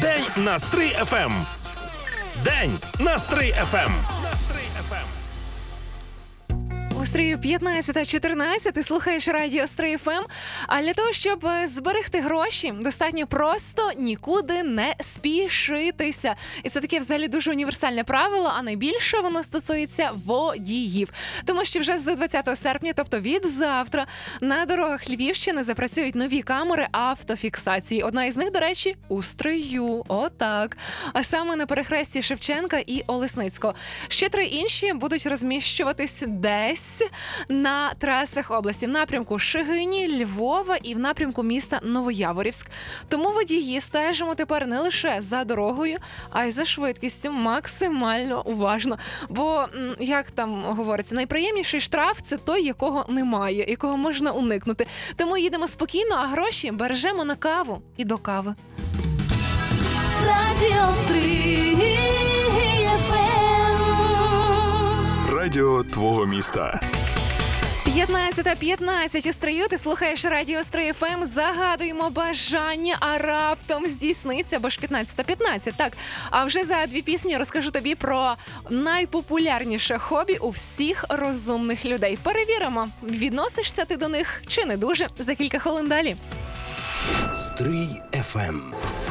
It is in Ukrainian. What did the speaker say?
День на Стрий ФМ. День на Стрий ФМ. У Стрию 15:14, ти слухаєш радіо Стрий ФМ. А для того, щоб зберегти гроші, достатньо просто нікуди не спішитися. І це таке взагалі дуже універсальне правило, а найбільше воно стосується водіїв. Тому що вже з 20 серпня, тобто від завтра, на дорогах Львівщини запрацюють нові камери автофіксації. Одна із них, до речі, у Стрию. Отак. А саме на перехресті Шевченка і Олесницького. Ще 3 інші будуть розміщуватись десь на трасах області в напрямку Шегині, Львова і в напрямку міста Новояворівськ. Тому водії стежимо тепер не лише за дорогою, а й за швидкістю максимально уважно. Бо, як там говориться, найприємніший штраф – це той, якого немає, якого можна уникнути. Тому їдемо спокійно, а гроші бережемо на каву і до кави. Радіо Стрий ФМ. Радіо твого міста. 15:15 у Стрию, ти слухаєш радіо Стрий ФМ, загадуємо бажання, а раптом здійсниться, бо ж 15:15, так. А вже за 2 пісні розкажу тобі про найпопулярніше хобі у всіх розумних людей. Перевіримо, відносишся ти до них чи не дуже, за кілька хвилин далі. Стрий ФМ.